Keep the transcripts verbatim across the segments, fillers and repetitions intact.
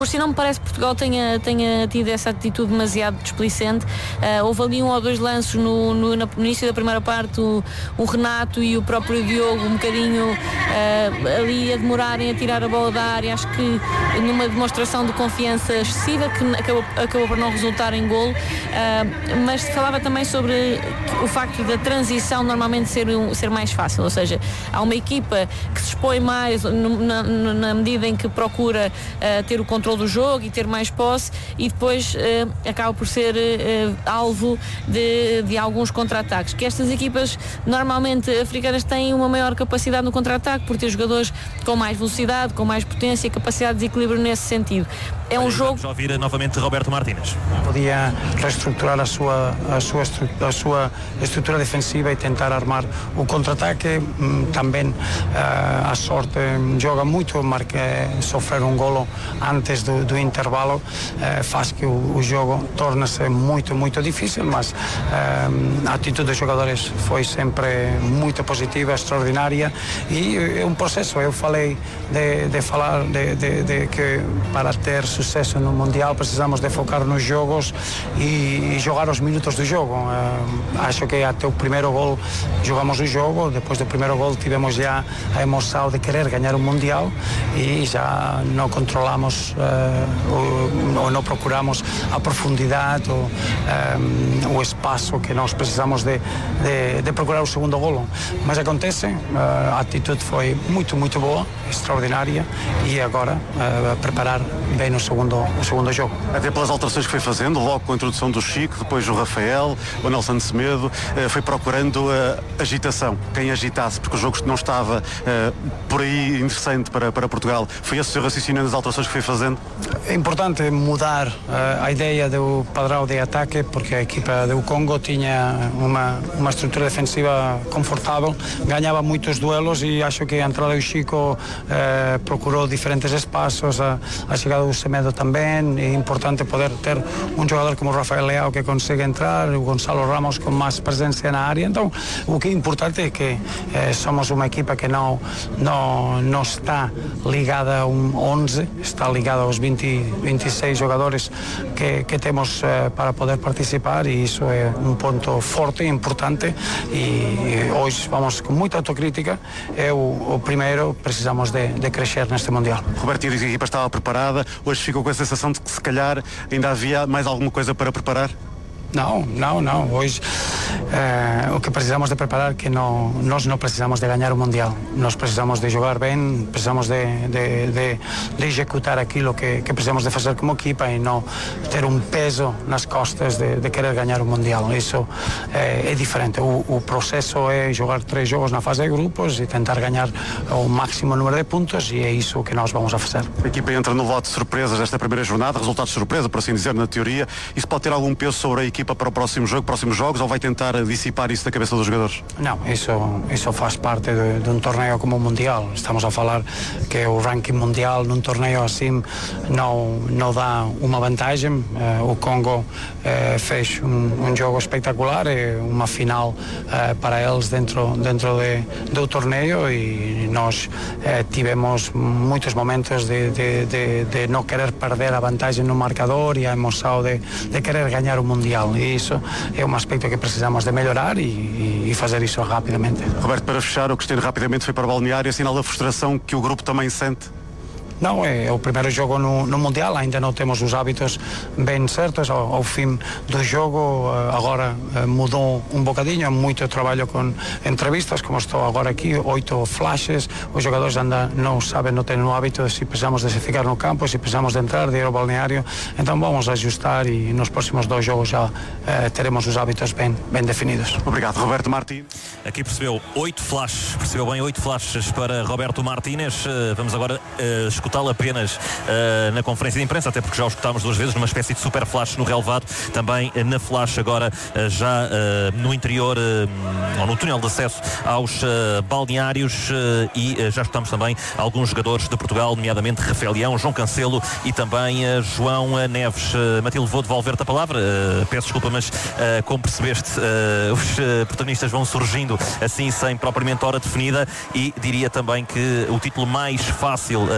Por si não me parece que Portugal tenha, tenha tido essa atitude demasiado displicente. Uh, houve ali um ou dois lances no, no, no início da primeira parte, o, o Renato e o próprio Diogo um bocadinho uh, ali a demorarem a tirar a bola da área, acho que numa demonstração de confiança excessiva que acabou, acabou por não resultar em golo. Uh, mas falava também sobre o facto da transição normalmente ser, um, ser mais fácil, ou seja, há uma equipa que se expõe mais na, na medida em que procura uh, ter o controle do jogo e ter mais posse e depois uh, acaba por ser uh, alvo de, de alguns contra-ataques, que estas equipas normalmente africanas têm uma maior capacidade no contra-ataque por ter jogadores com mais velocidade, com mais potência e capacidade de equilíbrio nesse sentido. É um Olha, jogo... Vamos ouvir novamente Roberto Martínez. Podia reestruturar a sua, a sua, a sua estrutura defensiva e tentar armar o contra-ataque. Também a sorte joga muito, marca, sofrer um golo antes do, do intervalo faz que o, o jogo torne-se muito, muito difícil, mas a atitude dos jogadores foi sempre muito positiva, extraordinária e é um processo. Eu falei de, de falar de, de, de que para ter sucesso no Mundial precisamos de focar nos jogos e, e jogar os minutos do jogo. Uh, acho que até o primeiro gol jogamos o jogo, depois do primeiro gol tivemos já a emoção de querer ganhar o Mundial e já não controlamos uh, ou, ou não procuramos a profundidade ou um, o espaço que nós precisamos de, de, de procurar o segundo golo. Mas acontece, uh, a atitude foi muito, muito boa, extraordinária e agora uh, preparar bem no segundo, no segundo jogo. Até pelas alterações que foi fazendo, logo com a introdução do Chico, depois o Rafael, o Nelson Semedo, foi procurando a agitação, quem agitasse, porque o jogo não estava por aí interessante para, para Portugal. Foi esse o seu raciocínio das alterações que foi fazendo? É importante mudar uh, a ideia do padrão de ataque, porque a equipa do Congo tinha uma, uma estrutura defensiva confortável, ganhava muitos duelos e acho que a entrada do Chico uh, procurou diferentes espaços, a, a chegada do Semedo também. É importante poder ter um jogador como o Rafael Leao que consegue entrar, o Gonçalo Ramos com mais presença na área. Então, o que é importante é que eh, somos uma equipa que não, não, não está ligada a um onze, está ligada aos vinte, vinte e seis jogadores que, que temos eh, para poder participar e isso é um ponto forte e importante e, e hoje vamos com muita autocrítica. É o, o primeiro, precisamos de, de crescer neste Mundial. Roberto disse que a equipa estava preparada, hoje ficou com a sensação de que se calhar ainda havia mais alguma coisa para preparar? Não, não, não. Hoje eh, o que precisamos de preparar é que não, nós não precisamos de ganhar o Mundial. Nós precisamos de jogar bem, precisamos de, de, de, de executar aquilo que, que precisamos de fazer como equipa e não ter um peso nas costas de, de querer ganhar o Mundial. Isso eh, é diferente. O, o processo é jogar três jogos na fase de grupos e tentar ganhar o máximo número de pontos e é isso que nós vamos a fazer. A equipa entra no lote de surpresas desta primeira jornada, resultados de surpresa, por assim dizer, na teoria. Isso pode ter algum peso sobre a equipa para o próximo jogo, próximos jogos, ou vai tentar dissipar isso da cabeça dos jogadores? Não, isso, isso faz parte de, de um torneio como o Mundial. Estamos a falar que o ranking mundial num torneio assim não, não dá uma vantagem. Uh, o Congo uh, fez um, um jogo espetacular, é uma final uh, para eles dentro, dentro de, do torneio e nós uh, tivemos muitos momentos de, de, de, de não querer perder a vantagem no marcador e a emoção de, de querer ganhar o Mundial. E isso é um aspecto que precisamos de melhorar e, e fazer isso rapidamente. Roberto, para fechar, o Cristiano rapidamente foi para o balneário, é sinal da frustração que o grupo também sente? Não, é o primeiro jogo no, no Mundial, ainda não temos os hábitos bem certos ao, ao fim do jogo, agora mudou um bocadinho, muito trabalho com entrevistas, como estou agora aqui, oito flashes, os jogadores ainda não sabem, não têm o hábito se precisamos de ficar no campo, se precisamos de entrar, de ir ao balneário, então vamos ajustar e nos próximos dois jogos já eh, teremos os hábitos bem, bem definidos. Obrigado, Roberto Martínez. Aqui percebeu oito flashes, percebeu bem oito flashes para Roberto Martínez. Vamos agora uh, escutá-lo apenas uh, na conferência de imprensa, até porque já o escutámos duas vezes numa espécie de super flash no relevado, também uh, na flash agora uh, já uh, no interior uh, ou no túnel de acesso aos uh, balneários uh, e uh, já escutamos também alguns jogadores de Portugal, nomeadamente Rafael Leão, João Cancelo e também uh, João uh, Neves. Uh, Matilde, vou devolver-te a palavra, uh, peço desculpa, mas uh, como percebeste, uh, os uh, protagonistas vão surgindo assim sem propriamente hora definida e diria também que o título mais fácil uh, para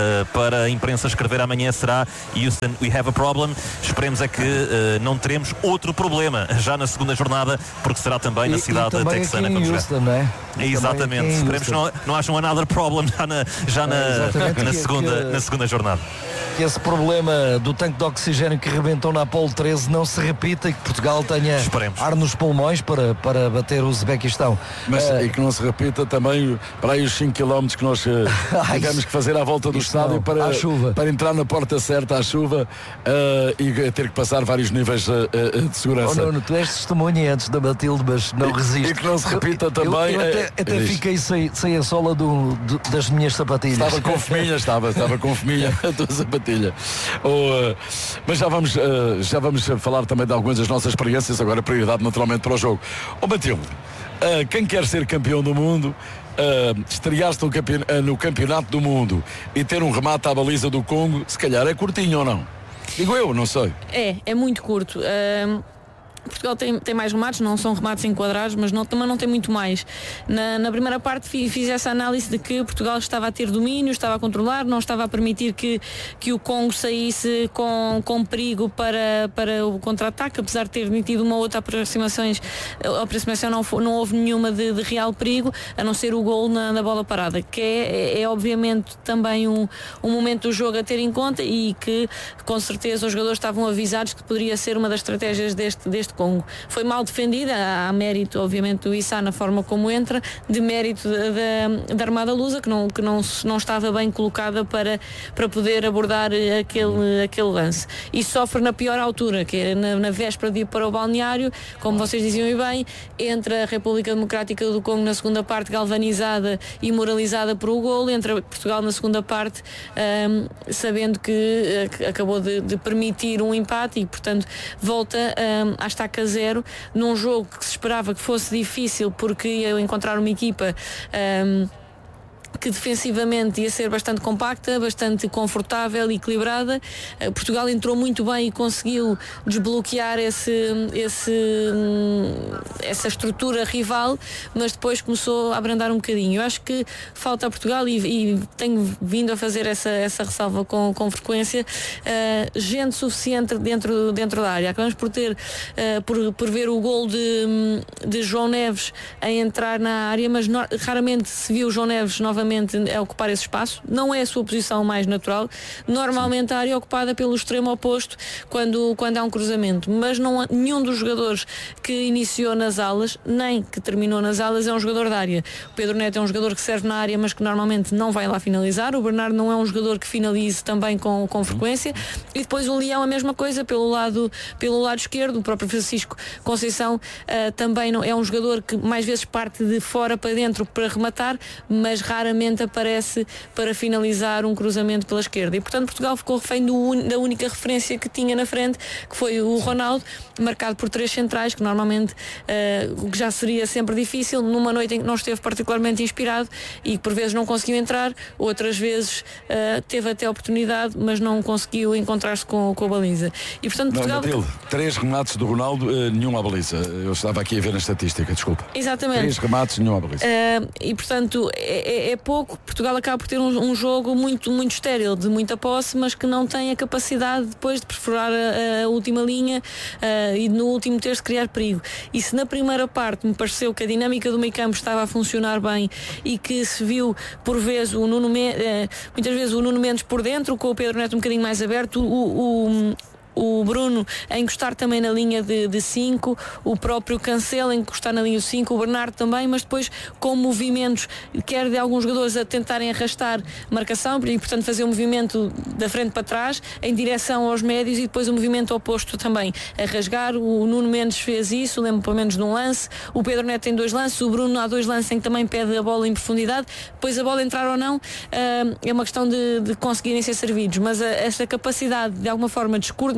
para a imprensa escrever amanhã será Houston, we have a problem. Esperemos é que uh, não teremos outro problema já na segunda jornada, porque será também na e, cidade e texana. Aqui em Houston, não é? É, exatamente. Esperemos que não, não haja um another problem já na, já na, é, na, que, segunda, que, na segunda jornada. Que esse problema do tanque de oxigênio que rebentou na Apolo treze não se repita e que Portugal tenha Esperemos. ar nos pulmões para, para bater o Uzbequistão. Mas uh, e que não se repita também para aí os cinco quilómetros que nós uh, tivemos que fazer à volta do estádio para, para entrar na porta certa à chuva uh, e ter que passar vários níveis uh, uh, de segurança. Oh, Nuno, tu és testemunha antes da Matilde, mas não resisto. E que não se repita eu, também. Eu, eu até, até fiquei sem, sem a sola do, do, das minhas sapatilhas. Estava com fominha, estava, estava com fominha a tua sapatilha. Oh, uh, mas já vamos, uh, já vamos falar também de algumas das nossas experiências, agora prioridade naturalmente para o jogo. Ó oh, Matilde, uh, quem quer ser campeão do mundo, uh, estrear-se no, campeon uh, no campeonato do mundo e ter um remate à baliza do Congo, se calhar é curtinho ou não? Digo eu, não sei. É, é muito curto. Uh... Portugal tem, tem mais remates, não são remates enquadrados, mas não, também não tem muito mais. Na, na primeira parte fiz, fiz essa análise de que Portugal estava a ter domínio, estava a controlar, não estava a permitir que, que o Congo saísse com, com perigo para, para o contra-ataque, apesar de ter metido uma outra aproximações, a aproximação não, não houve nenhuma de, de real perigo, a não ser o gol na, na bola parada, que é, é, é obviamente também um, um momento do jogo a ter em conta e que com certeza os jogadores estavam avisados que poderia ser uma das estratégias deste, deste Congo. Foi mal defendida, há mérito obviamente do Issa na forma como entra, de mérito da, da Armada Lusa, que, não, que não, não estava bem colocada para, para poder abordar aquele, aquele lance. E sofre na pior altura, que é na, na véspera de ir para o balneário, como vocês diziam e bem, entra a República Democrática do Congo na segunda parte galvanizada e moralizada por o golo, entra Portugal na segunda parte um, sabendo que uh, acabou de, de permitir um empate e portanto volta um, à estaca zero num jogo que se esperava que fosse difícil porque ia encontrar uma equipa um, que defensivamente ia ser bastante compacta, bastante confortável e equilibrada. Portugal entrou muito bem e conseguiu desbloquear esse, esse, essa estrutura rival, mas depois começou a abrandar um bocadinho. Eu acho que falta a Portugal e, e tenho vindo a fazer essa, essa ressalva com, com frequência, uh, gente suficiente dentro, dentro da área. Acabamos por ter, uh, por, por ver o gol de, de João Neves a entrar na área, mas no, raramente se viu João Neves novamente a ocupar esse espaço. Não é a sua posição mais natural. Normalmente a área é ocupada pelo extremo oposto quando, quando há um cruzamento, mas não há, nenhum dos jogadores que iniciou nas alas nem que terminou nas alas é um jogador da área. O Pedro Neto é um jogador que serve na área, mas que normalmente não vai lá finalizar. O Bernardo não é um jogador que finalize também com, com frequência. E depois o Leão a mesma coisa pelo lado, pelo lado esquerdo. O próprio Francisco Conceição uh, também não, é um jogador que mais vezes parte de fora para dentro para rematar, mas raramente aparece para finalizar um cruzamento pela esquerda. E portanto Portugal ficou refém do un... da única referência que tinha na frente, que foi o Ronaldo, marcado por três centrais, que normalmente uh, o que já seria sempre difícil, numa noite em que não esteve particularmente inspirado e por vezes não conseguiu entrar, outras vezes uh, teve até a oportunidade, mas não conseguiu encontrar-se com, com a baliza. E portanto Portugal... Não, Matilde, três remates do Ronaldo, uh, nenhum à baliza. Eu estava aqui a ver na estatística, desculpa. Exatamente. Três remates, nenhum à baliza. Uh, e portanto é, é, é pouco. Portugal acaba por ter um, um jogo muito, muito estéril, de muita posse, mas que não tem a capacidade depois de perfurar a, a última linha uh, e no último terço criar perigo. E se na primeira parte me pareceu que a dinâmica do meio campo estava a funcionar bem e que se viu por vezes o Nuno Me- uh, muitas vezes o Nuno Mendes por dentro, com o Pedro Neto um bocadinho mais aberto, o, o o Bruno a encostar também na linha de cinco, o próprio Cancelo a encostar na linha cinco, o Bernardo também, mas depois com movimentos, quer de alguns jogadores a tentarem arrastar marcação e portanto fazer um movimento da frente para trás em direção aos médios e depois o movimento oposto também, a rasgar. O Nuno Mendes fez isso, lembro pelo menos de um lance, o Pedro Neto tem dois lances, o Bruno há dois lances em que também pede a bola em profundidade, depois a bola entrar ou não uh, é uma questão de, de conseguirem ser servidos, mas a, esta capacidade de alguma forma de descoordenar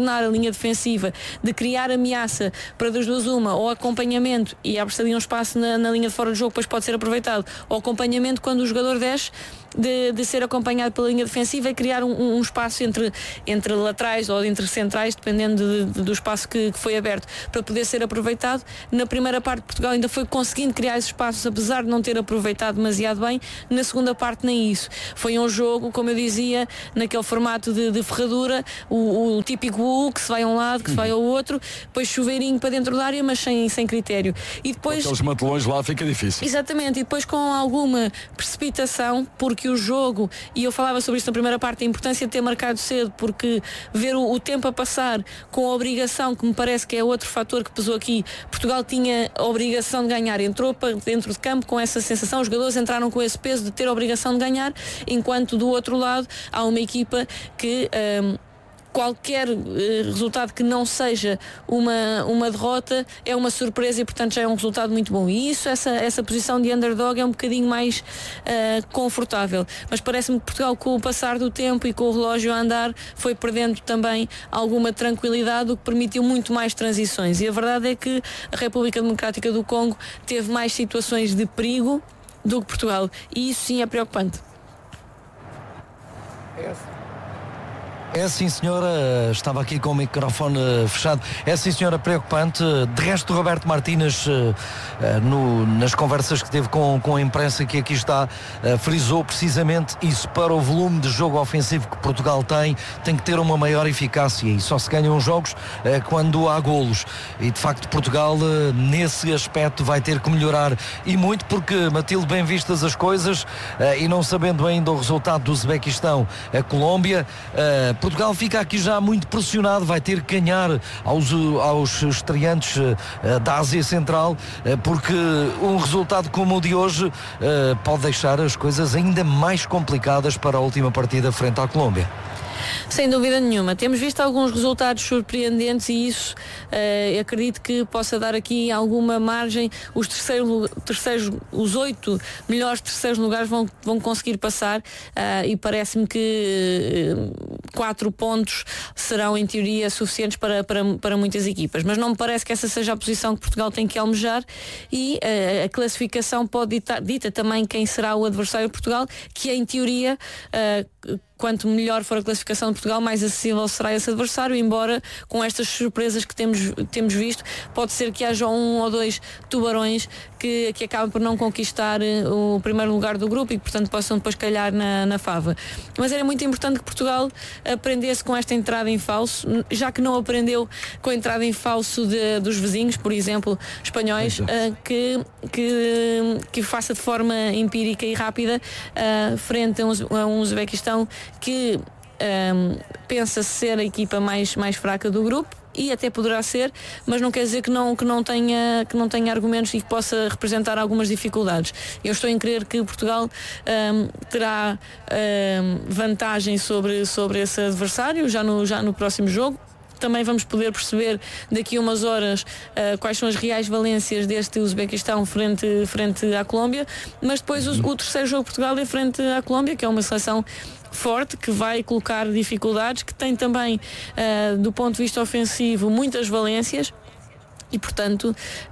contornar a linha defensiva, de criar ameaça para das duas uma, ou acompanhamento, e abre-se ali um espaço na, na linha de fora do jogo, depois pode ser aproveitado, ou acompanhamento quando o jogador desce, de, de ser acompanhado pela linha defensiva e criar um, um espaço entre, entre laterais ou entre centrais, dependendo de, de, do espaço que, que foi aberto, para poder ser aproveitado. Na primeira parte, Portugal ainda foi conseguindo criar esses espaços, apesar de não ter aproveitado demasiado bem. Na segunda parte, nem isso. Foi um jogo, como eu dizia, naquele formato de, de ferradura, o, o típico U, que se vai a um lado, que se vai ao outro, depois chuveirinho para dentro da área, mas sem, sem critério. E depois, aqueles matelões lá fica difícil. Exatamente, e depois com alguma precipitação, porque o jogo, e eu falava sobre isso na primeira parte, a importância de ter marcado cedo, porque ver o, o tempo a passar com a obrigação, que me parece que é outro fator que pesou aqui. Portugal tinha a obrigação de ganhar, entrou para dentro de campo com essa sensação, os jogadores entraram com esse peso de ter a obrigação de ganhar, enquanto do outro lado há uma equipa que um, qualquer uh, resultado que não seja uma, uma derrota é uma surpresa e, portanto, já é um resultado muito bom. E isso, essa, essa posição de underdog é um bocadinho mais uh, confortável. Mas parece-me que Portugal, com o passar do tempo e com o relógio a andar, foi perdendo também alguma tranquilidade, o que permitiu muito mais transições. E a verdade é que a República Democrática do Congo teve mais situações de perigo do que Portugal. E isso sim é preocupante. É sim, senhora, estava aqui com o microfone fechado. É sim, senhora, preocupante. De resto, Roberto Martínez, no, nas conversas que teve com, com a imprensa que aqui está, frisou precisamente isso. Para o volume de jogo ofensivo que Portugal tem, tem que ter uma maior eficácia, e só se ganham jogos quando há golos. E de facto Portugal nesse aspecto vai ter que melhorar, e muito, porque, Matilde, bem vistas as coisas, e não sabendo ainda o resultado do Uzbequistão, a Colômbia, Portugal fica aqui já muito pressionado, vai ter que ganhar aos, aos estreantes uh, da Ásia Central, uh, porque um resultado como o de hoje uh, pode deixar as coisas ainda mais complicadas para a última partida frente à Colômbia. Sem dúvida nenhuma. Temos visto alguns resultados surpreendentes e isso uh, acredito que possa dar aqui alguma margem. Os terceiros, terceiros os oito melhores terceiros lugares vão, vão conseguir passar uh, e parece-me que uh, quatro pontos serão em teoria suficientes para, para, para muitas equipas. Mas não me parece que essa seja a posição que Portugal tem que almejar, e uh, a classificação pode ditar, dita também quem será o adversário de Portugal, que em teoria uh, quanto melhor for a classificação de Portugal, mais acessível será esse adversário, embora com estas surpresas que temos, temos visto, pode ser que haja um ou dois tubarões que, que acabem por não conquistar o primeiro lugar do grupo e, portanto, possam depois calhar na, na fava. Mas era muito importante que Portugal aprendesse com esta entrada em falso, já que não aprendeu com a entrada em falso de, dos vizinhos, por exemplo, espanhóis, uh, que, que, que faça de forma empírica e rápida uh, frente a um, a um Uzbequistão que um, pensa ser a equipa mais, mais fraca do grupo, e até poderá ser, mas não quer dizer que não, que não, tenha, que não tenha argumentos e que possa representar algumas dificuldades. Eu estou em crer que Portugal um, terá um, vantagem sobre, sobre esse adversário já no, já no próximo jogo. Também vamos poder perceber daqui a umas horas uh, quais são as reais valências deste Uzbequistão frente, frente à Colômbia, mas depois o, o terceiro jogo de Portugal é frente à Colômbia, que é uma seleção forte, que vai colocar dificuldades, que tem também, uh, do ponto de vista ofensivo, muitas valências. E, portanto,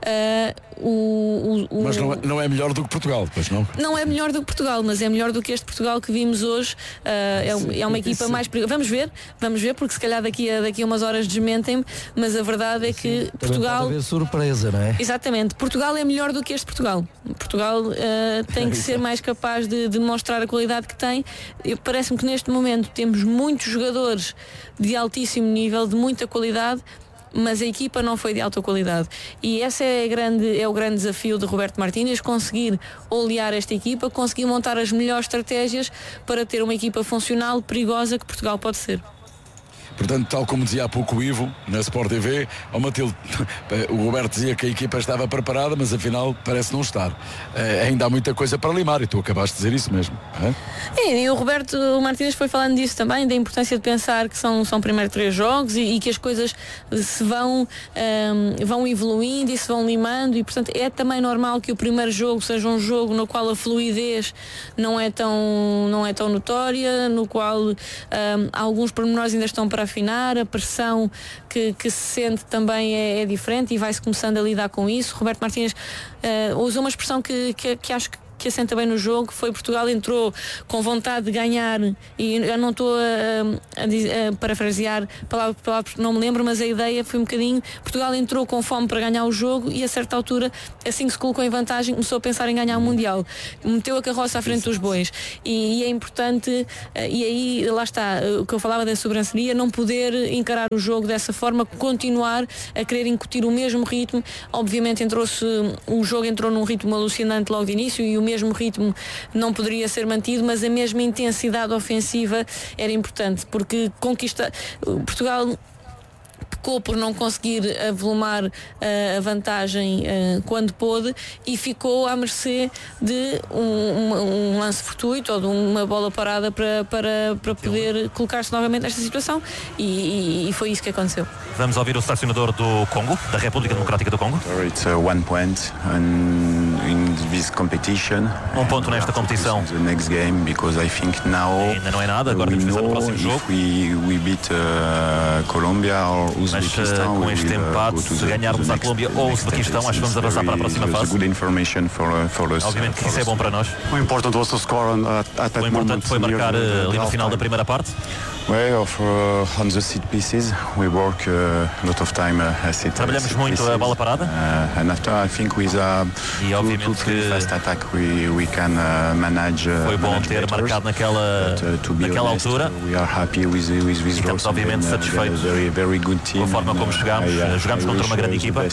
uh, o, o, o... Mas não é, não é melhor do que Portugal, pois não? Não é melhor do que Portugal, mas é melhor do que este Portugal que vimos hoje. Uh, é, é uma equipa mais perigosa. Vamos ver, vamos ver, porque se calhar daqui a, daqui a umas horas desmentem-me, mas a verdade é que Sim, Portugal... Pode haver surpresa, não é? Exatamente. Portugal é melhor do que este Portugal. Portugal uh, tem que ser mais capaz de demonstrar a qualidade que tem. Parece-me que neste momento temos muitos jogadores de altíssimo nível, de muita qualidade, mas a equipa não foi de alta qualidade, e esse é, grande, é o grande desafio de Roberto Martínez, conseguir olear esta equipa, conseguir montar as melhores estratégias para ter uma equipa funcional, perigosa, que Portugal pode ser. Portanto, tal como dizia há pouco o Ivo na Sport T V, ao Matilde, o Roberto dizia que a equipa estava preparada, mas afinal parece não estar. Uh, ainda há muita coisa para limar, e tu acabaste de dizer isso mesmo. É, e o Roberto Martínez foi falando disso também, da importância de pensar que são, são primeiro três jogos, e, e que as coisas se vão, um, vão evoluindo e se vão limando, e portanto é também normal que o primeiro jogo seja um jogo no qual a fluidez não é tão, não é tão notória, no qual um, alguns pormenores ainda estão para para afinar, a pressão que, que se sente também é, é diferente e vai-se começando a lidar com isso. Roberto Martínez uh, usou uma expressão que, que, que acho que que assenta bem no jogo, foi Portugal entrou com vontade de ganhar, e eu não estou a, a, a parafrasear palavra por palavra porque não me lembro, mas a ideia foi um bocadinho, Portugal entrou com fome para ganhar o jogo e a certa altura, assim que se colocou em vantagem, começou a pensar em ganhar o Mundial, meteu a carroça à frente dos bois, e, e é importante, e aí lá está, o que eu falava da sobranceria, não poder encarar o jogo dessa forma, continuar a querer incutir o mesmo ritmo. Obviamente entrou-se, o jogo entrou num ritmo alucinante logo de início e o mesmo ritmo não poderia ser mantido, mas a mesma intensidade ofensiva era importante, porque conquista Portugal pecou por não conseguir avolumar uh, a vantagem uh, quando pôde e ficou à mercê de um, um, um lance fortuito ou de uma bola parada para, para, para poder colocar-se novamente nesta situação e, e, e foi isso que aconteceu. Vamos ouvir o selecionador do Congo, da República Democrática do Congo. It's uh, one point and in this competition. Um ponto nesta competição. The next game because I think now ainda não é nada, agora temos que pensar no próximo jogo. We, we beat uh, Colombia or Mas uh, com este empate, se ganharmos a Colômbia ou o Uzbequistão, acho que vamos avançar para a próxima fase. Obviamente que isso é bom para nós. O importante was to score at, at that o importante foi marcar uh, ali no final da primeira parte. Well, of, uh, on the set pieces, we work uh, a lot of time uh, at set. Trabalhamos set muito pieces. A bola parada. Uh, and after, I think with a e obviamente two, two, que fast attack we we can uh, manage. Uh, foi bom manage ter better, marcado naquela but, uh, naquela honest, altura. We are happy with with with e estamos obviamente satisfeitos very, very good team com a forma como chegámos. Uh, jogámos contra uma grande equipa.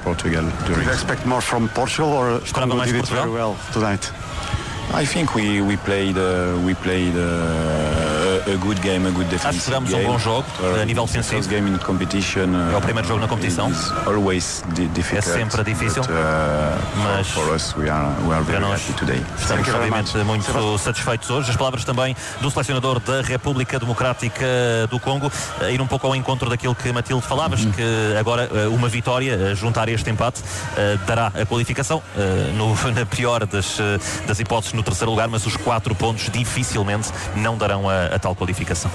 Do you expect more from Portugal or esperava mais de Portugal? Well tonight? I think we we played uh, we played uh, a good game, a good defensive Acho que jogamos game. um bom jogo a nível defensivo. Game in competition, uh, é o primeiro jogo na competição. Always difficult, é sempre difícil, but, uh, mas for us we are we are very happy today. Estamos obviamente muito satisfeitos hoje. As palavras também do selecionador da República Democrática do Congo, ir um pouco ao encontro daquilo que Matilde falavas, uhum. que agora uma vitória, juntar este empate, dará a qualificação no, na pior das, das hipóteses no terceiro lugar, mas os quatro pontos dificilmente não darão a, a tal qualificação.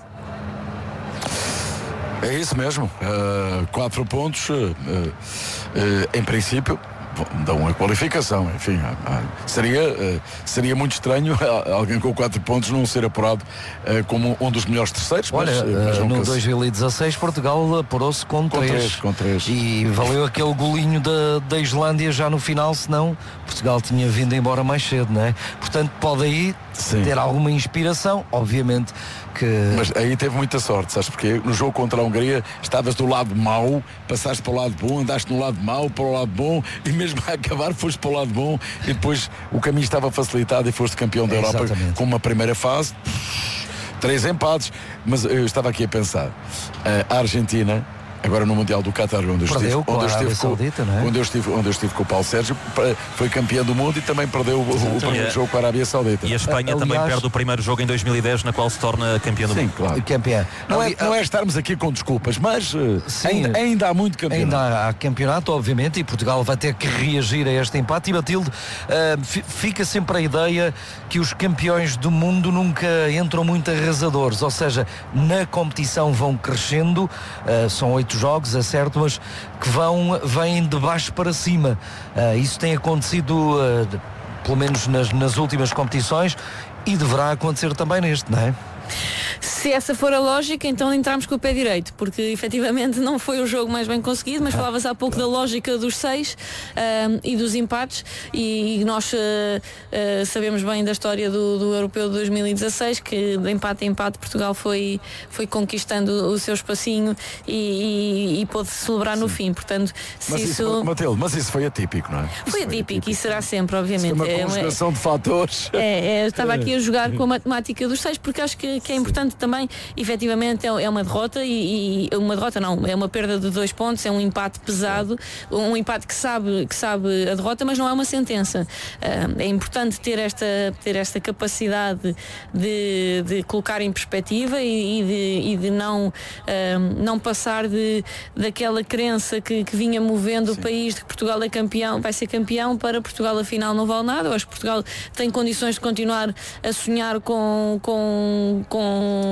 É isso mesmo, uh, quatro pontos, uh, uh, em princípio dão a qualificação, enfim, uh, seria, uh, seria muito estranho alguém com quatro pontos não ser apurado uh, como um dos melhores terceiros. Olha, mas, uh, no dois mil e dezasseis Portugal apurou-se com, com três, três, com três e valeu aquele golinho da, da Islândia já no final, senão Portugal tinha vindo embora mais cedo, não é? Portanto pode aí Sim. ter alguma inspiração, obviamente que... Mas aí teve muita sorte, sabes porque no jogo contra a Hungria estavas do lado mau, passaste para o lado bom, andaste no lado mau, para o lado bom e mesmo a acabar foste para o lado bom e depois o caminho estava facilitado e foste campeão da Europa com uma primeira fase, três empates, mas eu estava aqui a pensar, a Argentina agora no Mundial do Qatar, onde eu estive, onde eu estive, com, Saudita, não é? onde eu estive, onde eu estive com o Paulo Sérgio, foi campeão do mundo e também perdeu o, o primeiro jogo com a Arábia Saudita. E a Espanha Aliás, também perde o primeiro jogo em dois mil e dez, na qual se torna campeão do sim, mundo. Claro. Campeão. Não, é, não é estarmos aqui com desculpas, mas sim, ainda, ainda há muito campeonato. Ainda há campeonato, obviamente, e Portugal vai ter que reagir a este empate. E Matilde, uh, fica sempre a ideia que os campeões do mundo nunca entram muito arrasadores, ou seja, na competição vão crescendo, uh, são oito jogos, é certo, mas que vão, vêm de baixo para cima. Uh, isso tem acontecido uh, de, pelo menos nas, nas últimas competições e deverá acontecer também neste, não é? Se essa for a lógica, então entramos com o pé direito, porque efetivamente não foi o jogo mais bem conseguido, mas falavas há pouco da lógica dos seis uh, e dos empates, e, e nós uh, uh, sabemos bem da história do, do Europeu de dois mil e dezasseis, que de empate em empate Portugal foi, foi conquistando o seu espacinho e, e, e pôde celebrar Sim. no fim, portanto se mas isso... isso Matilde, mas isso foi atípico, não é? Foi, foi atípico, atípico e será sempre, obviamente. Isso é uma conjugação é, de fatores. É, é, estava aqui a jogar com a matemática dos seis, porque acho que, que é importante também, efetivamente é, é uma derrota e, e uma derrota não, é uma perda de dois pontos, é um empate pesado, um empate que sabe, que sabe a derrota, mas não é uma sentença. Uh, é importante ter esta, ter esta capacidade de, de colocar em perspectiva e, e, de, e de não, uh, não passar de, daquela crença que, que vinha movendo Sim. o país de que Portugal é campeão, vai ser campeão, para Portugal afinal não vale nada. Eu acho que Portugal tem condições de continuar a sonhar com, com, com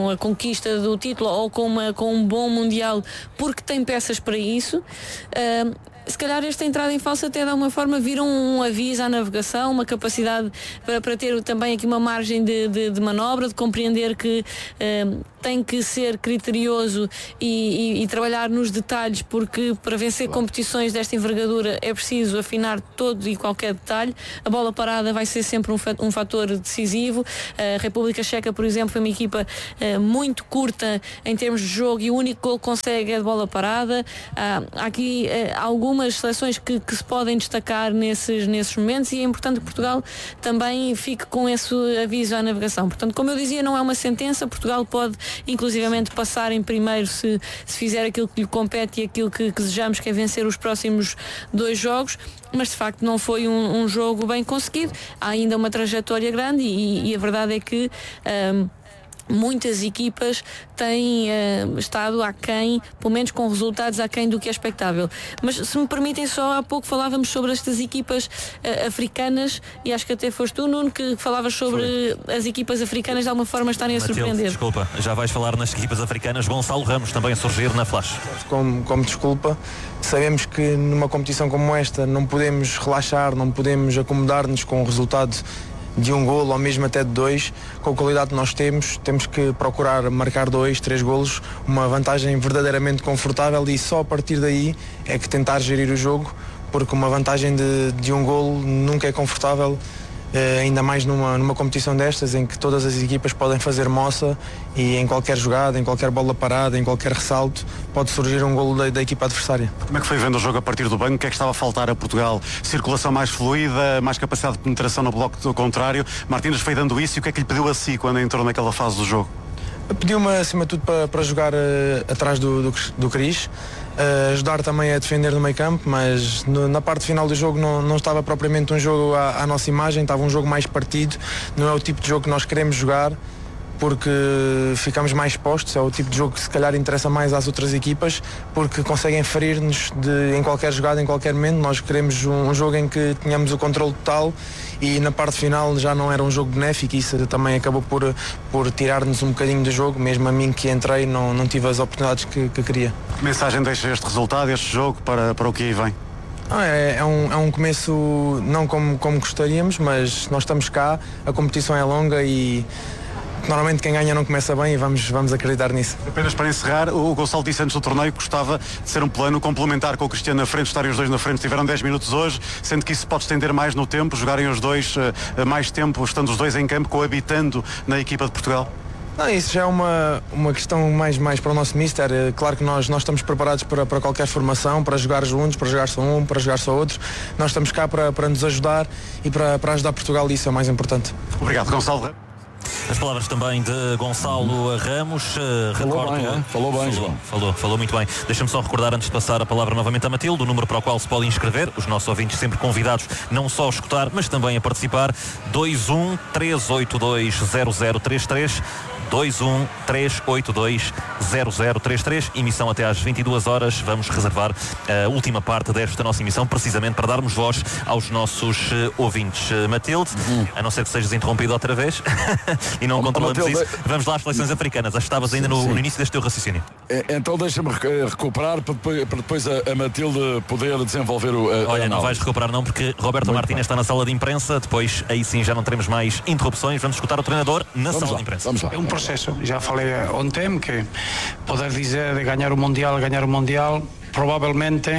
com a conquista do título ou com, uma, com um bom Mundial, porque tem peças para isso. Uh, se calhar esta entrada em falso até de alguma forma vira um aviso à navegação, uma capacidade para, para ter também aqui uma margem de, de, de manobra, de compreender que uh, tem que ser criterioso e, e, e trabalhar nos detalhes, porque para vencer competições desta envergadura é preciso afinar todo e qualquer detalhe. A bola parada vai ser sempre um, um fator decisivo. A República Checa, por exemplo, foi uma equipa uh, muito curta em termos de jogo e o único gol que consegue é de bola parada. Uh, há aqui uh, algumas seleções que, que se podem destacar nesses, nesses momentos e é importante que Portugal também fique com esse aviso à navegação. Portanto, como eu dizia, não é uma sentença. Portugal pode inclusivamente passar em primeiro se, se fizer aquilo que lhe compete e aquilo que, que desejamos, que é vencer os próximos dois jogos, mas de facto não foi um, um jogo bem conseguido. Há ainda uma trajetória grande e, e a verdade é que um, muitas equipas têm uh, estado aquém, pelo menos com resultados aquém do que é expectável. Mas se me permitem, só há pouco falávamos sobre estas equipas uh, africanas e acho que até foste tu, Nuno, que falavas sobre Foi. as equipas africanas de alguma forma estarem Matilde, a surpreender. Desculpa, já vais falar nas equipas africanas. Gonçalo Ramos também a surgir na Flash. Como, como desculpa, sabemos que numa competição como esta não podemos relaxar, não podemos acomodar-nos com o resultado de um golo ou mesmo até de dois. Com a qualidade que nós temos, temos que procurar marcar dois, três golos, uma vantagem verdadeiramente confortável, e só a partir daí é que tentar gerir o jogo, porque uma vantagem de, de um golo nunca é confortável, eh, ainda mais numa, numa competição destas em que todas as equipas podem fazer moça e em qualquer jogada, em qualquer bola parada, em qualquer ressalto pode surgir um golo da, da equipa adversária. Como é que foi vendo o jogo a partir do banco? O que é que estava a faltar a Portugal? Circulação mais fluida, mais capacidade de penetração no bloco do contrário? Martínez foi dando isso e o que é que lhe pediu a si quando entrou naquela fase do jogo? Pediu-me acima de tudo para, para jogar uh, atrás do, do, do Cris, uh, ajudar também a defender no meio campo, mas no, na parte final do jogo não, não estava propriamente um jogo à, à nossa imagem, estava um jogo mais partido, não é o tipo de jogo que nós queremos jogar, porque ficamos mais expostos, é o tipo de jogo que se calhar interessa mais às outras equipas, porque conseguem ferir-nos de, em qualquer jogada, em qualquer momento. Nós queremos um, um jogo em que tenhamos o controle total e na parte final já não era um jogo benéfico e isso também acabou por, por tirar-nos um bocadinho do jogo. Mesmo a mim que entrei não, não tive as oportunidades que, que queria. Que mensagem deixa este resultado, este jogo, para, para o que aí vem? Ah, é, é, um, é um começo não como, como gostaríamos, mas nós estamos cá, a competição é longa e normalmente quem ganha não começa bem e vamos, vamos acreditar nisso. Apenas para encerrar, o Gonçalo disse antes do torneio que gostava de ser um plano complementar com o Cristiano na frente, estarem os dois na frente. Tiveram dez minutos hoje, sendo que isso pode estender mais no tempo, jogarem os dois uh, mais tempo, estando os dois em campo, coabitando na equipa de Portugal. Não, isso já é uma, uma questão mais, mais para o nosso mister. É claro que nós, nós estamos preparados para, para qualquer formação, para jogar juntos, para jogar só um, para jogar só outro. Nós estamos cá para, para nos ajudar e para, para ajudar Portugal, e isso é o mais importante. Obrigado, Gonçalo. As palavras também de Gonçalo Ramos. Uh, falou recordo, bem, é? falou bem, falou, João. Falou, falou muito bem. Deixa-me só recordar, antes de passar a palavra novamente a Matilde, o número para o qual se pode inscrever. Os nossos ouvintes sempre convidados não só a escutar, mas também a participar. dois um três oito dois zero zero três três dois um três oito dois zero zero três três, emissão até às vinte e duas horas. Vamos reservar a última parte desta nossa emissão precisamente para darmos voz aos nossos uh, ouvintes. Uh, Matilde, uhum. a não ser que sejas interrompido outra vez e não oh, controlamos Matilde, isso, vamos lá às seleções africanas. Acho que estavas ainda no, no início deste teu raciocínio. É, então deixa-me recuperar para depois, para depois a, a Matilde poder desenvolver o a, Olha, a não vais recuperar não, porque Roberto Martínez está na sala de imprensa. Depois aí sim já não teremos mais interrupções. Vamos escutar o treinador na vamos sala lá, de imprensa. Vamos lá. É um processo, já falei ontem que poder dizer de ganhar o Mundial, ganhar o Mundial, provavelmente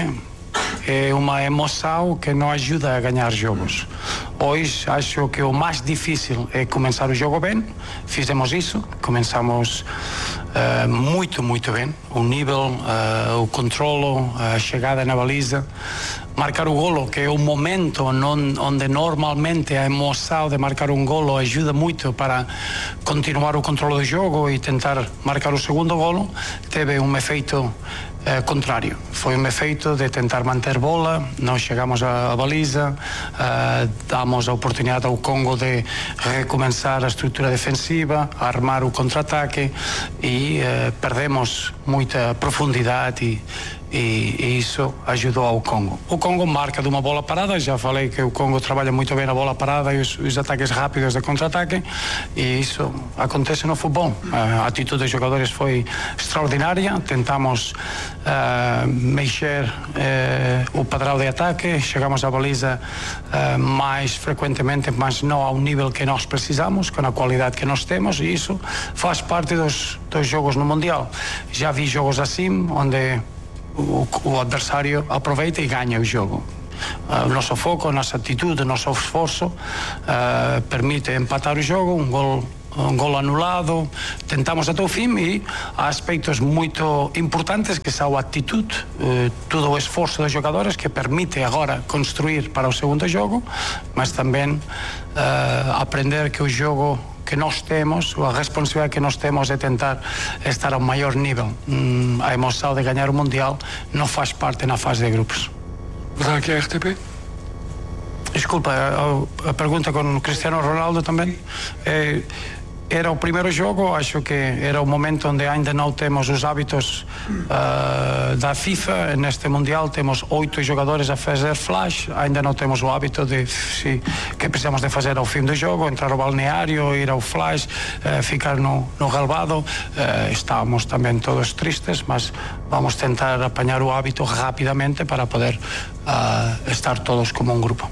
é uma emoção que não ajuda a ganhar jogos. Hoje acho que o mais difícil é começar o jogo bem. Fizemos isso, começamos uh, muito, muito bem. O nível, uh, o controlo, a chegada na baliza, marcar o golo, que é o momento onde normalmente a emoção de marcar um golo ajuda muito para continuar o controle do jogo e tentar marcar o segundo golo, teve um efeito Uh, contrário. Foi um efeito de tentar manter bola, não chegamos à, à baliza, uh, damos a oportunidade ao Congo de recomeçar a estrutura defensiva, armar o contra-ataque e uh, perdemos muita profundidade e, e, e isso ajudou ao Congo. O Congo marca de uma bola parada, já falei que o Congo trabalha muito bem na bola parada e os, os ataques rápidos de contra-ataque, e isso acontece no futebol. A atitude dos jogadores foi extraordinária, tentamos uh, mexer uh, o padrão de ataque, chegamos à baliza uh, mais frequentemente, mas não ao nível que nós precisamos, com a qualidade que nós temos, e isso faz parte dos, dos jogos no Mundial. Já vi jogos assim, onde o, o adversário aproveita e ganha o jogo. Uh, o nosso foco, a nossa atitude, o nosso esforço uh, permite empatar o jogo, um gol, um gol anulado, tentamos até o fim, e há aspectos muito importantes que são a atitude, uh, todo o esforço dos jogadores que permite agora construir para o segundo jogo, mas também uh, aprender que o jogo que nós temos, a responsabilidade que nós temos é tentar estar ao maior nível. Hum, a emoção de ganhar o Mundial não faz parte na fase de grupos. Será aqui a R T P? Desculpa, a, a pergunta com o Cristiano Ronaldo também. É, era o primeiro jogo, acho que era o momento onde ainda não temos os hábitos uh, da FIFA. Neste Mundial temos oito jogadores a fazer flash, ainda não temos o hábito de se, que precisamos de fazer ao fim do jogo, entrar ao balneário, ir ao flash, uh, ficar no, no relvado. Uh, estamos também todos tristes, mas vamos tentar apanhar o hábito rapidamente para poder uh, estar todos como um grupo.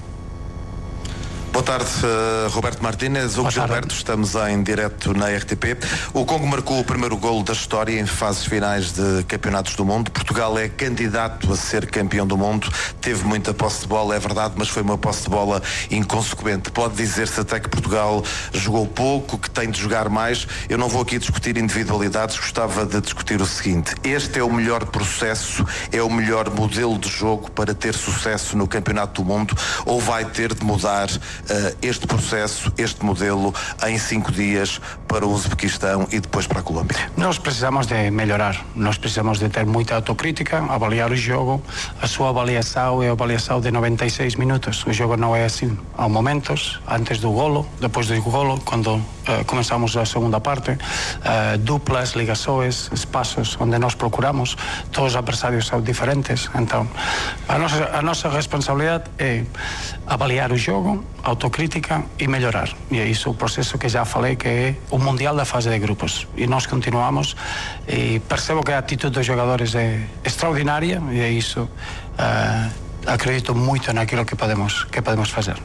Boa tarde, uh, Roberto Martínez. Hugo Gilberto, estamos em direto na R T P. O Congo marcou o primeiro golo da história em fases finais de campeonatos do mundo. Portugal é candidato a ser campeão do mundo. Teve muita posse de bola, é verdade, mas foi uma posse de bola inconsequente. Pode dizer-se até que Portugal jogou pouco, que tem de jogar mais. Eu não vou aqui discutir individualidades, gostava de discutir o seguinte: este é o melhor processo, é o melhor modelo de jogo para ter sucesso no campeonato do mundo, ou vai ter de mudar Uh, este processo, este modelo, em cinco dias para o Uzbequistão e depois para a Colômbia? Nós precisamos de melhorar, nós precisamos de ter muita autocrítica, avaliar o jogo. A sua avaliação é a avaliação de noventa e seis minutos. O jogo não é assim. Há momentos, antes do golo, depois do golo, quando uh, começamos a segunda parte, uh, duplas, ligações, espaços onde nós procuramos. Todos os adversários são diferentes, então a nossa, a nossa responsabilidade é avaliar o jogo, autocrítica e melhorar. E é isso o processo que já falei, que é o Mundial da fase de grupos. E nós continuamos, e percebo que a atitude dos jogadores é extraordinária, e é isso, uh, acredito muito naquilo que podemos, que podemos fazer.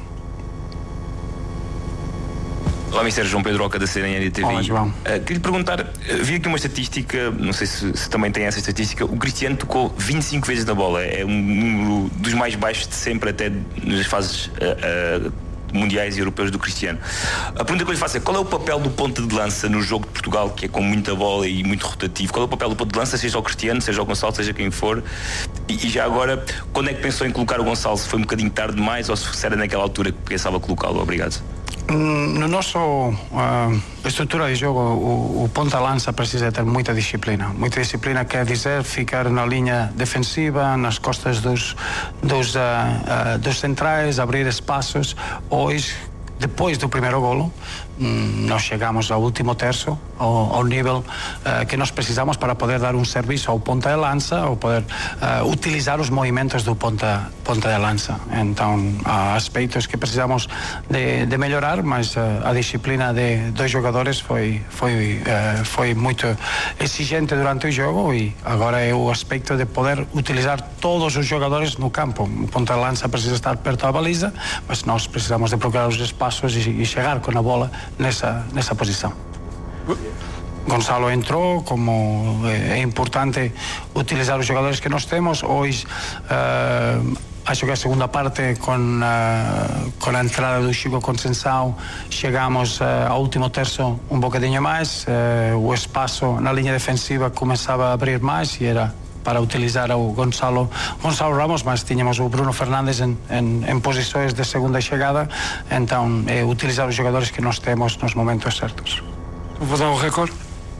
Olá, mister João Pedro Oca da C N N T V. Olá, João. Uh, queria lhe perguntar, uh, vi aqui uma estatística, não sei se, se também tem essa estatística, o Cristiano tocou vinte e cinco vezes na bola, é um número dos mais baixos de sempre, até nas fases uh, uh, mundiais e europeus do Cristiano. A pergunta que eu lhe faço é: qual é o papel do ponta de lança no jogo de Portugal, que é com muita bola e muito rotativo? Qual é o papel do ponta de lança, seja o Cristiano, seja o Gonçalo, seja quem for? E, e já agora, quando é que pensou em colocar o Gonçalo? Se foi um bocadinho tarde demais ou se era naquela altura que pensava colocá-lo? Obrigado. No nosso uh, estrutura de jogo, o, o ponta-lança precisa ter muita disciplina. Muita disciplina quer dizer ficar na linha defensiva, nas costas dos, dos, uh, uh, dos centrais, abrir espaços. Hoje, depois do primeiro golo, um, nós chegamos ao último terço, ao, ao nível uh, que nós precisamos para poder dar um serviço ao ponta de lança, ou poder uh, utilizar os movimentos do ponta, ponta de lança. Então, há aspectos que precisamos de, de melhorar, mas uh, a disciplina de, dos jogadores foi, foi, uh, foi muito exigente durante o jogo, e agora é o aspecto de poder utilizar todos os jogadores no campo. O ponta de lança precisa estar perto da baliza, mas nós precisamos de procurar os espaços e, e chegar com a bola nessa, nessa posição. Gonçalo entrou, como é importante utilizar os jogadores que nós temos. Hoje uh, acho que a segunda parte, com, uh, com a entrada do Chico Conceição, chegamos uh, ao último terço um bocadinho mais. Uh, o espaço na linha defensiva começava a abrir mais e era para utilizar o Gonçalo, Gonçalo Ramos, mas tínhamos o Bruno Fernandes em, em, em posições de segunda chegada. Então é utilizar os jogadores que nós temos nos momentos certos. Vou dar o recorde.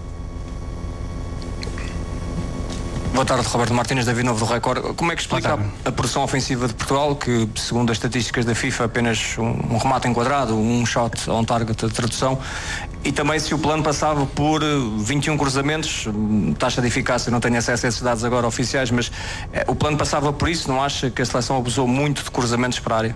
Boa tarde, Roberto Martínez, David Novo do Record. Como é que explica a, a produção ofensiva de Portugal, que, segundo as estatísticas da FIFA, apenas um, um remate enquadrado, um shot on target de tradução, E também se o plano passava por vinte e um cruzamentos, taxa de eficácia, não tenho acesso a esses dados agora oficiais, mas eh, o plano passava por isso, não acha que a seleção abusou muito de cruzamentos para a área?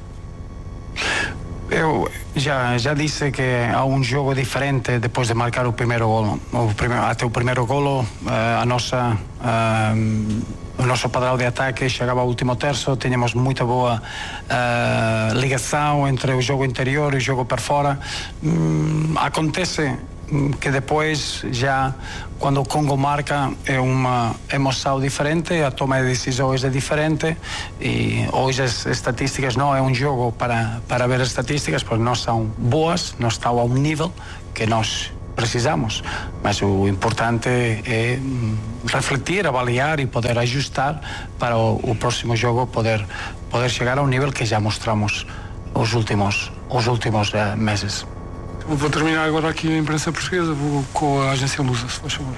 Eu já, já disse que há um jogo diferente depois de marcar o primeiro golo. O primeiro, até o primeiro golo, uh, a nossa, uh, o nosso padrão de ataque chegava ao último terço, tínhamos muita boa uh, ligação entre o jogo interior e o jogo por fora. Um, acontece que depois, já quando o Congo marca, é uma emoção diferente, a toma de decisões é diferente, e hoje as estatísticas não é um jogo para, para ver as estatísticas, porque não são boas, não estão ao nível que nós precisamos, mas o importante é refletir, avaliar e poder ajustar para o, o próximo jogo poder, poder chegar ao nível que já mostramos os últimos, os últimos uh, meses. Vou terminar agora aqui a imprensa portuguesa, vou com a agência Lusa, se faz favor.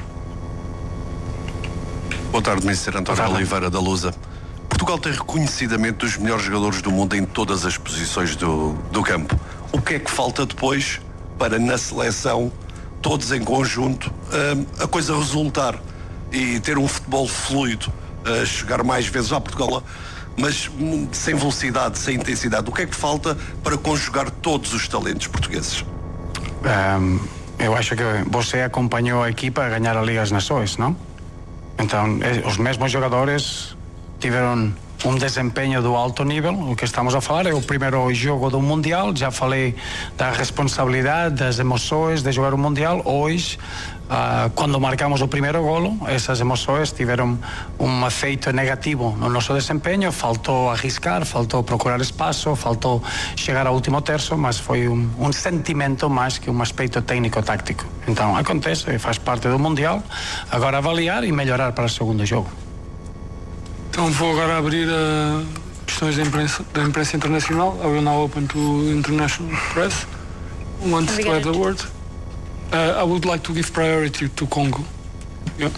Boa tarde, mister António Oliveira, da Lusa. Portugal tem reconhecidamente dos melhores jogadores do mundo em todas as posições do, do campo. O que é que falta depois para, na seleção, todos em conjunto, a, a coisa resultar e ter um futebol fluido, a chegar mais vezes à Portugal, mas sem velocidade, sem intensidade? O que é que falta para conjugar todos os talentos portugueses? Um, eu acho que você acompanhou a equipa a ganhar a Liga das Nações, não? Então, os mesmos jogadores tiveram um desempenho do alto nível. O que estamos a falar é o primeiro jogo do Mundial. Já falei da responsabilidade, das emoções de jogar o Mundial. Hoje, uh, quando marcamos o primeiro golo, essas emoções tiveram um efeito negativo no nosso desempenho. Faltou arriscar, faltou procurar espaço, faltou chegar ao último terço, mas foi um, um sentimento mais que um aspecto técnico-tático. Então, acontece, faz parte do Mundial. Agora avaliar e melhorar para o segundo jogo. Então vou agora abrir uh, questões da imprensa, da imprensa internacional. I will now open to international press. Who wants to have the word? Uh, I would like to give priority to Congo. Yeah.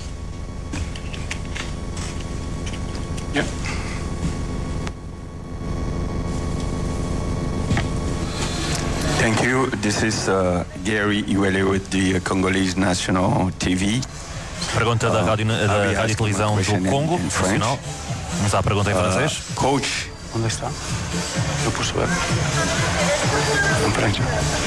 Yeah. Thank you. This is uh, Gary Iwele with the Congolese National T V. Pergunta da rádio, da rádio e televisão do Congo, nacional. Vamos à pergunta em francês. Uh, coach. Onde está? Eu posso ver. Em frente.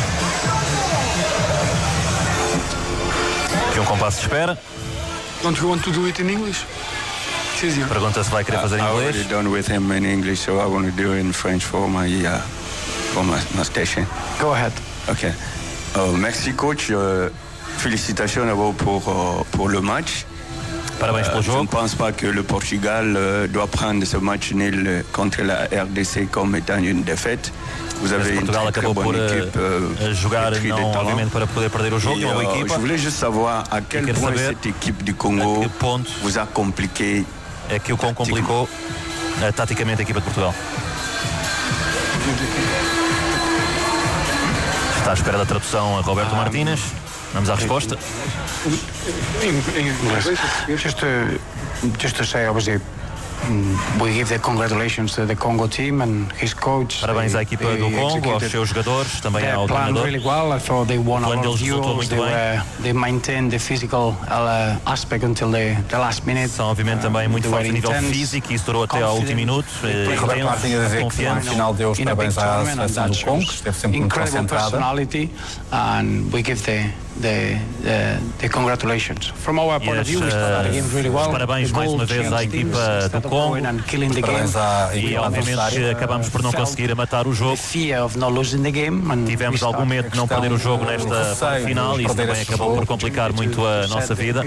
Aqui um compasso de espera. Don't you want to do it in English? It's easier. Pergunta se vai querer fazer em inglês. I already done with him in English, so I want to do it in French for my uh, for my, my station. Go ahead. Okay. Uh, merci coach. Uh, Félicitations d'abord pour, euh, pour le match. Parabéns pelo euh, jogo. Je ne pense pas que le Portugal euh, doit prendre ce match nul contre la R D C comme étant une défaite. Vous avez une Portugal très, très acabou bonne por équipe, euh, jogar, não obviamente para poder perder o jogo, et, uma boa euh, equipa. Je voulais juste savoir à quel point cette équipe du Congo vous a compliqué. É que o Congo complicou uh, taticamente a equipa de Portugal. Está à espera da tradução a Roberto Martínez. Vamos à resposta. Just to, just to say, obviously, we give the congratulations to the Congo team and his coach. Parabéns à equipa do Congo, aos seus jogadores, também ao treinador. Really well. I thought they won a lot of duels. They, were, they maintained the physical uh, aspect until the, the last minute. São obviamente também muito fortes a nível físico e isso durou até ao último minuto. E Roberto Martínez a dizer que no final deu os parabéns à seleção do Congo, que esteve sempre muito concentrada. Personality, and we give the The, the, the congratulations. From our point of view, we started the game really well. Parabéns mais uma vez à equipa do Congo. Parabéns à e obviamente que acabamos por não conseguir matar o jogo. Tivemos algum medo de não perder o jogo nesta final e isso também acabou por complicar muito a nossa vida.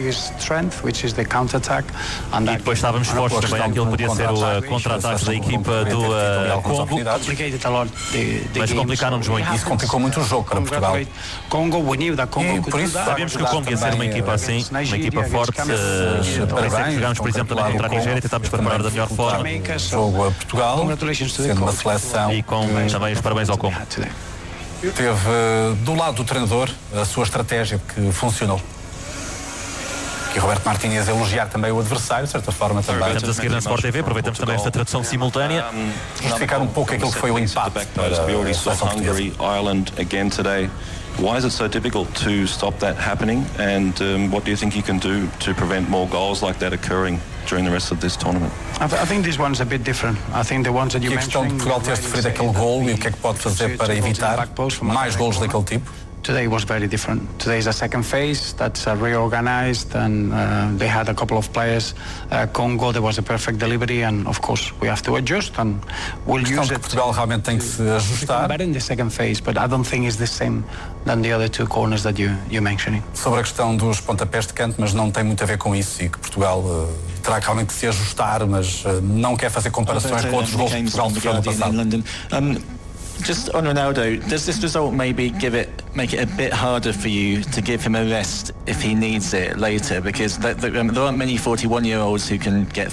E depois estávamos expostos também àquilo que podia ser o contra-ataque da equipa do uh, Congo. Mas complicaram-nos muito. Isso complicou muito o jogo para Portugal. E por isso sabíamos que o Congo ia ser uma equipa assim, uma equipa forte. Uh, jogámos, por exemplo, também contra a Nigéria, tentámos preparar da melhor forma. Jogo a Portugal, sendo uma seleção. E com também os parabéns ao Congo. Teve do lado do treinador a sua estratégia que funcionou. E Roberto Martínez a elogiar também o adversário, de certa forma também. Estamos a seguir na Sport T V, aproveitamos também esta tradução simultânea. Justificar um pouco aquilo que foi o empate para a seleção portuguesa. Why is it so difficult to stop that happening? And um, what do you think you can do to prevent more goals like that occurring during the rest of this tournament? I, th- I think this one's a bit different. I think the ones that you E a questão de Portugal ter sofrido aquele gol e o que é que pode fazer para evitar mais golos daquele tipo? Today was very different. Today is a second phase that's uh, reorganized, and uh, they had a couple of players. Uh, Congo, there was a perfect delivery, and of course we have to adjust, and we'll use it. Portugal realmente tem que se ajustar. Better in the second phase, but I don't think it's the same than the other two corners that you you mentioning. Sobre a questão dos pontapés de canto, mas não tem muito a ver com isso e que Portugal uh, terá realmente que se ajustar, mas uh, não quer fazer comparações com outros gols que Portugal sofreu no passado. Just on Ronaldo, does this result maybe give it, make it a bit harder for you to give him a rest if he needs it later? Because th- th- um, there aren't many forty-one-year-olds who can get